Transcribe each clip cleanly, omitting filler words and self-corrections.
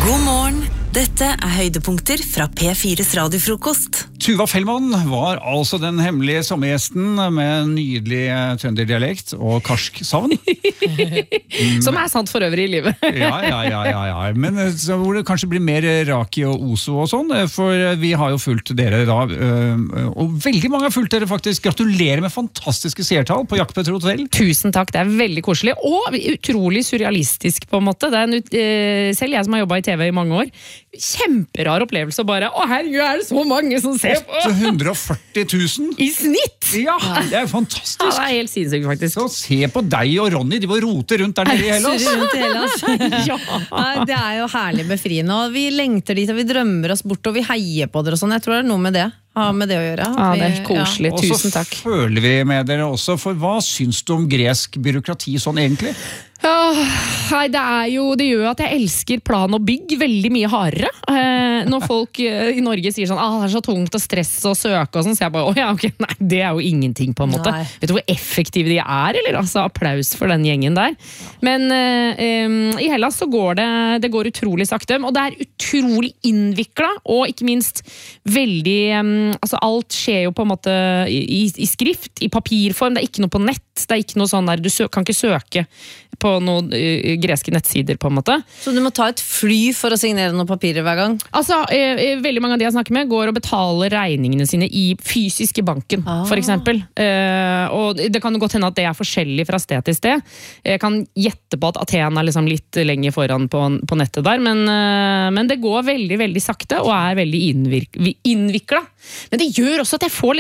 God morgen, dette høydepunkter fra P4's radiofrokost. Tuva Fellmann var altså den hemmelige sommergjesten med nydelig trønderdialekt og karsk savn. Som sant for øvrig i livet. Ja. Men så hvor det kanskje blir mer Raki og Oso og sånn, for vi har jo fulgt dere da, og veldig mange har fulgt dere faktisk. Gratulerer med fantastiske seertall på Jaktpetter Hotel. Tusen takk, det veldig koselig, og utrolig surrealistisk på en måte. Det selv jeg som har jobbet i TV i mange år, kjemperar opplevelse og bare, herregud, det så mange som ser på! 840 000 i snitt! Ja, det fantastisk. Ja, det helt sinnssykt faktisk. Så se på deg og Ronny, de var rote rundt der nede i Hellas. Rundt i Hellas. Ja. Det jo herlig befriende, og vi lengter dit, og vi drømmer oss bort, og vi heier på dere og sånn. Jeg tror det noe med det. Med det å gjøre. Ja, det koselig. Tusen takk. Og så føler vi med dere også, for hva syns du om gresk byråkrati sånn egentlig? Nei, det gjør at jeg elsker plan og bygg veldig mye hardere. Når folk i Norge sier sånn, det så tungt og stress og søke og sånn, så jeg bare, nei, det jo ingenting på en måte. Nei. Vet du hvor effektive de eller? Altså, applaus for den gjengen der. Men i Hellas så går det går utrolig sakte, og det utrolig innviklet, og ikke minst veldig, altså alt skjer jo på en måte i skrift, i papirform, det ikke noe på nett, det ikke noe sånn der, du kan ikke søke på noen greske nettsider på en måte. Så du må ta et fly for å signere noen papirer hver gang? Altså, veldig mange av de jeg snakker med går og betaler regningene sine i fysiske banken, for eksempel. Og det kan jo godt hende at det forskjellig fra sted til sted. Jeg kan gjette på at Aten liksom litt lenger foran på nettet der, men det går veldig, veldig sakte og veldig innviklet. Men det gjør også at jeg får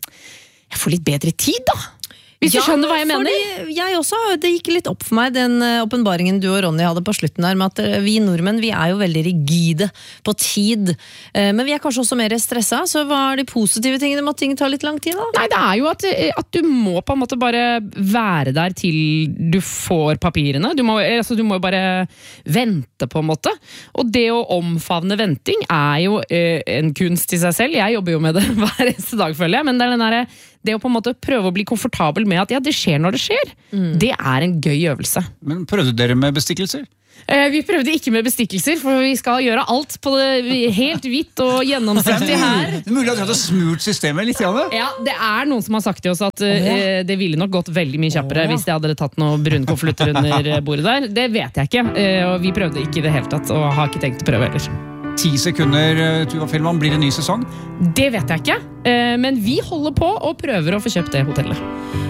litt bedre tid da. Hvis du skjønner hva jeg mener? Jeg også, det gikk litt opp for meg, den åpenbaringen du og Ronny hadde på slutten der, med at vi nordmenn, vi jo veldig rigide på tid. Men vi kanskje også mer stresset, så hva de positive tingene med at ting tar litt lang tid da? Nei, det jo at du må på en måte bare være der til du får papirene. Du må jo bare vente på en måte. Og det å omfavne venting jo en kunst i seg selv. Jeg jobber jo med det hver eneste dag, føler jeg, men det å på en måte prøve å bli komfortabel med at det skjer når det skjer, det en gøy øvelse. Men prøvde dere med bestikkelser? Vi prøvde ikke med bestikkelser, for vi skal gjøre alt på det helt hvitt og gjennomsiktig her. Det mulig at dere hadde smurt systemet litt, Janne? Ja, det noen som har sagt til oss at det ville nok gått veldig mye kjappere hvis jeg hadde tatt noen brune konvolutter under bordet der. Det vet jeg ikke, og vi prøvde ikke i det hele tatt, og har ikke tenkt å prøve ellers. 10 sekunder, Tuva Fellmann, blir det ny sesong? Det vet jeg ikke, men vi holder på og prøver å få kjøpt det hotellet.